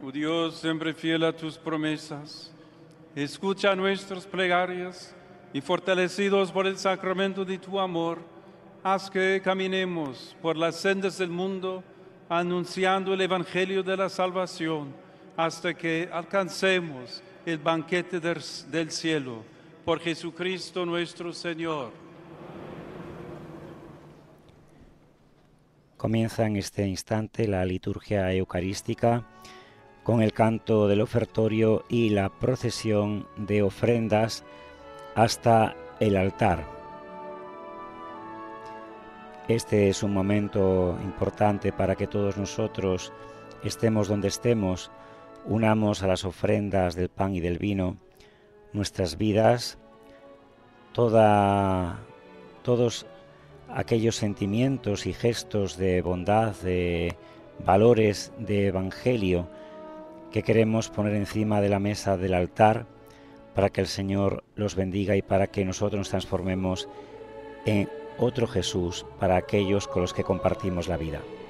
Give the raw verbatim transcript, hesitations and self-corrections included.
Oh Dios, siempre fiel a tus promesas, escucha nuestras plegarias y fortalecidos por el sacramento de tu amor, haz que caminemos por las sendas del mundo anunciando el Evangelio de la salvación hasta que alcancemos el banquete del, del cielo. Por Jesucristo nuestro Señor. Comienza en este instante la liturgia eucarística con el canto del ofertorio y la procesión de ofrendas hasta el altar. Este es un momento importante para que todos nosotros, estemos donde estemos, unamos a las ofrendas del pan y del vino nuestras vidas, toda, todos aquellos sentimientos y gestos de bondad, de valores de evangelio que queremos poner encima de la mesa del altar para que el Señor los bendiga y para que nosotros nos transformemos en otro Jesús para aquellos con los que compartimos la vida.